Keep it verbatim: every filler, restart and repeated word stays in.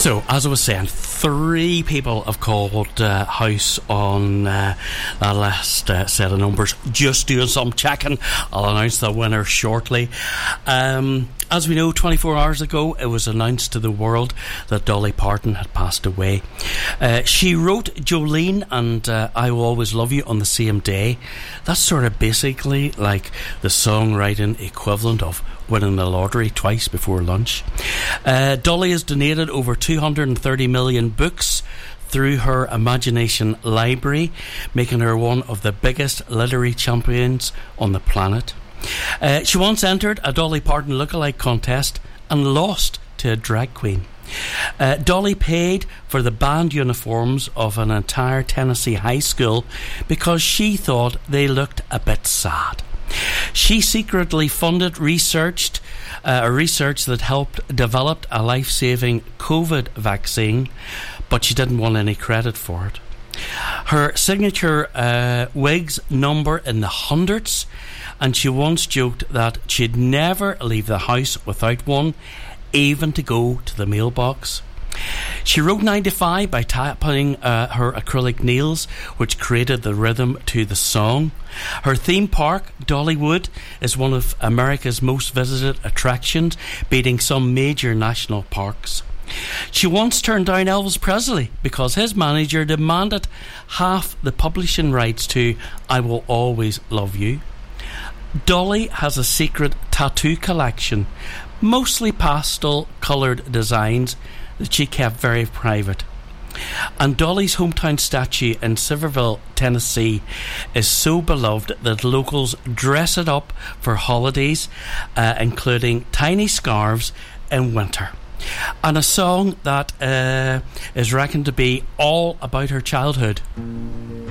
So, as I was saying, three people have called uh, house on uh, that last uh, set of numbers. Just doing some checking. I'll announce the winner shortly. Um, as we know, twenty-four hours ago, it was announced to the world that Dolly Parton had passed away. Uh, she wrote Jolene and uh, I Will Always Love You on the same day. That's sort of basically like the songwriting equivalent of winning the lottery twice before lunch. Uh, Dolly has donated over two hundred thirty million books through her imagination library, making her one of the biggest literary champions on the planet. Uh, she once entered a Dolly Parton lookalike contest and lost to a drag queen. Uh, Dolly paid for the band uniforms of an entire Tennessee high school because she thought they looked a bit sad. She secretly funded researched uh, a research that helped develop a life-saving COVID vaccine, but she didn't want any credit for it. Her signature uh, wigs number in the hundreds, and she once joked that she'd never leave the house without one, even to go to the mailbox. She wrote nine to five by tapping uh, her acrylic nails, which created the rhythm to the song. Her theme park, Dollywood, is one of America's most visited attractions, beating some major national parks. She once turned down Elvis Presley because his manager demanded half the publishing rights to I Will Always Love You. Dolly has a secret tattoo collection, mostly pastel coloured designs that she kept very private. And Dolly's hometown statue in Silverville, Tennessee is so beloved that locals dress it up for holidays, uh, including tiny scarves in winter. And a song that uh, is reckoned to be all about her childhood.